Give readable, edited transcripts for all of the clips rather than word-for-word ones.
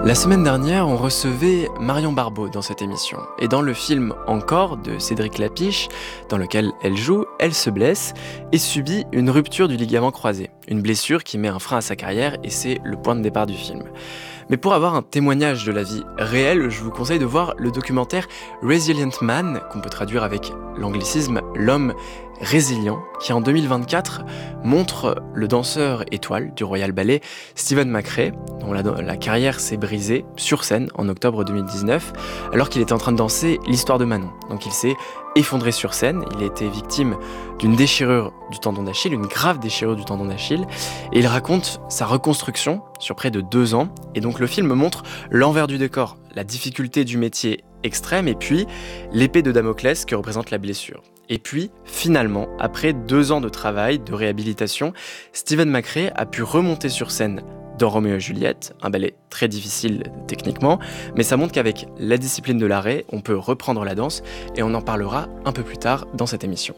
La semaine dernière, on recevait Marion Barbeau dans cette émission. Et dans le film Encore de Cédric Lapiche, dans lequel elle joue, elle se blesse et subit une rupture du ligament croisé. Une blessure qui met un frein à sa carrière et c'est le point de départ du film. Mais pour avoir un témoignage de la vie réelle, je vous conseille de voir le documentaire Resilient Man, qu'on peut traduire avec l'anglicisme L'homme résilient, qui en 2024 montre le danseur étoile du Royal Ballet Stephen McRae, dont la carrière s'est brisée sur scène en octobre 2019, alors qu'il était en train de danser l'histoire de Manon. Donc il s'est effondré sur scène, il a été victime d'une déchirure du tendon d'Achille, une grave déchirure du tendon d'Achille, et il raconte sa reconstruction sur près de 2 ans, et donc le film montre l'envers du décor, la difficulté du métier extrême, et puis l'épée de Damoclès que représente la blessure. Et puis, finalement, après 2 ans de travail, de réhabilitation, Stephen McRae a pu remonter sur scène dans Roméo et Juliette, un ballet très difficile techniquement, mais ça montre qu'avec la discipline de l'arrêt, on peut reprendre la danse, et on en parlera un peu plus tard dans cette émission.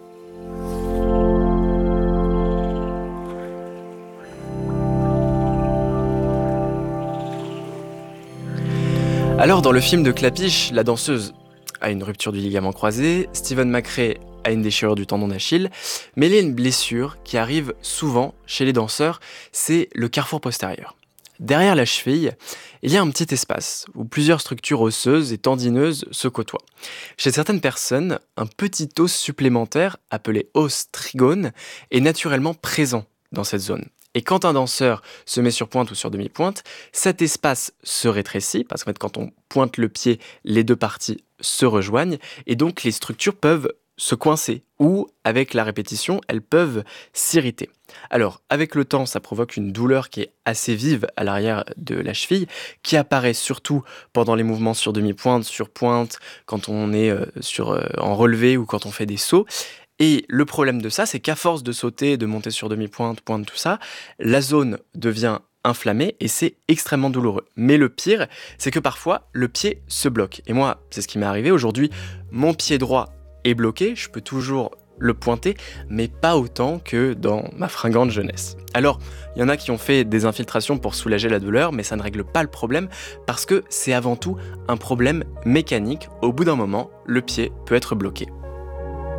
Alors, dans le film de Clapiche, la danseuse a une rupture du ligament croisé, Stephen McRae a une déchirure du tendon d'Achille, mais il y a une blessure qui arrive souvent chez les danseurs, c'est le carrefour postérieur. Derrière la cheville, il y a un petit espace où plusieurs structures osseuses et tendineuses se côtoient. Chez certaines personnes, un petit os supplémentaire, appelé os trigone, est naturellement présent dans cette zone. Et quand un danseur se met sur pointe ou sur demi-pointe, cet espace se rétrécit, parce qu'en fait, quand on pointe le pied, les deux parties se rejoignent, et donc les structures peuvent se coincer, ou, avec la répétition, elles peuvent s'irriter. Alors, avec le temps, ça provoque une douleur qui est assez vive à l'arrière de la cheville, qui apparaît surtout pendant les mouvements sur demi-pointe, sur pointe, quand on est en relevé ou quand on fait des sauts. Et le problème de ça, c'est qu'à force de sauter, de monter sur demi-pointe, pointe, tout ça, la zone devient inflammée et c'est extrêmement douloureux. Mais le pire, c'est que parfois, le pied se bloque. Et moi, c'est ce qui m'est arrivé. Aujourd'hui, mon pied droit est bloqué, je peux toujours le pointer, mais pas autant que dans ma fringante jeunesse. Alors, il y en a qui ont fait des infiltrations pour soulager la douleur, mais ça ne règle pas le problème parce que c'est avant tout un problème mécanique. Au bout d'un moment, le pied peut être bloqué.